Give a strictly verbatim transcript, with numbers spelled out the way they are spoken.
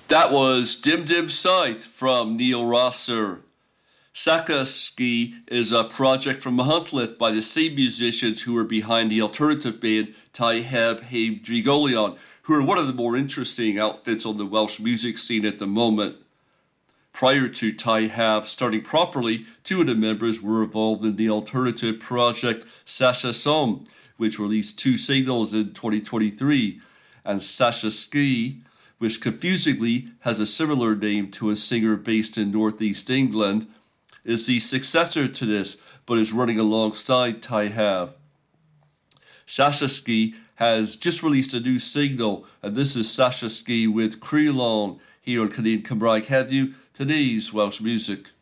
That was Dim Dim Scythe from Neil Rosser. Sakaski is a project from Mahunthlith by the same musicians who are behind the alternative band Tai Heb Heb Drigolion, who are one of the more interesting outfits on the Welsh music scene at the moment. Prior to Tai Heb starting properly, two of the members were involved in the alternative project Sasha Som, which released two singles in twenty twenty-three, and Sasha Ski, which confusingly has a similar name to a singer based in northeast England, is the successor to this, but is running alongside Tai Heb. Sasha Ski has just released a new single, and this is Sasha Ski with Creelon here on Canadian Cymraeg Heddiw, today's Welsh music.